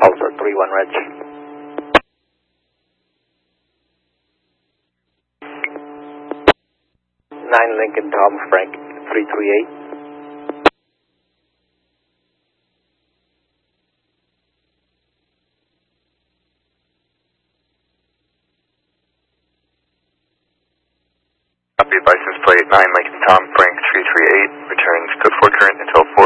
Also 3-1 Reg. 9 Lincoln Tom Frank 338. Copy, license plate 9 Lincoln Tom Frank 338, returns code 4 current until 4.